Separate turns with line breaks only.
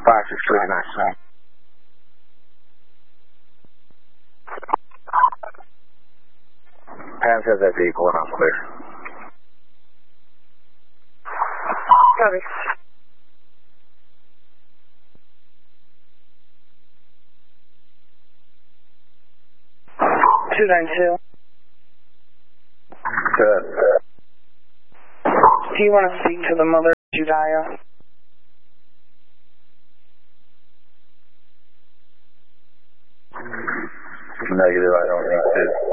5639. Pam says that vehicle and I'm clear.
Copy. Two 292.
Good.
Do you want to speak to the mother, Judaya?
Negative, I don't think so.